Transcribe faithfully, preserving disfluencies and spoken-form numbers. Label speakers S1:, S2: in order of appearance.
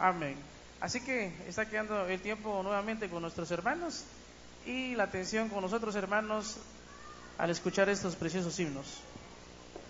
S1: Amén. Así que está quedando el tiempo nuevamente con nuestros hermanos y la atención con nosotros, hermanos, al escuchar estos preciosos himnos.